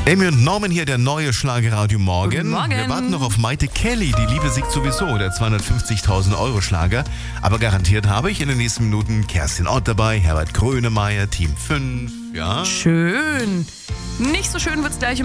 Amy und Norman hier, der neue Schlagerradio Morgen. Guten Morgen. Wir warten noch auf Maite Kelly, die Liebe siegt sowieso, der 250.000 Euro Schlager. Aber garantiert habe ich in den nächsten Minuten Kerstin Ott dabei, Herbert Grönemeyer, Team 5, ja. Schön. Nicht so schön wird's gleich